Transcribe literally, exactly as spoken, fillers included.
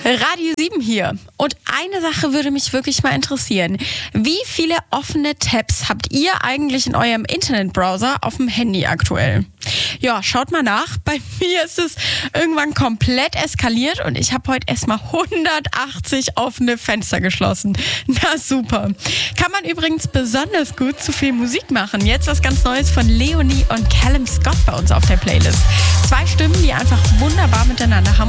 Radio sieben hier. Und eine Sache würde mich wirklich mal interessieren. Wie viele offene Tabs habt ihr eigentlich in eurem Internetbrowser auf dem Handy aktuell? Ja, schaut mal nach. Bei mir ist es irgendwann komplett eskaliert und ich habe heute erstmal hundertachtzig offene Fenster geschlossen. Na super. Kann man übrigens besonders gut zu viel Musik machen. Jetzt was ganz Neues von Leonie und Callum Scott bei uns auf der Playlist. Zwei Stimmen, die einfach wunderbar miteinander haben.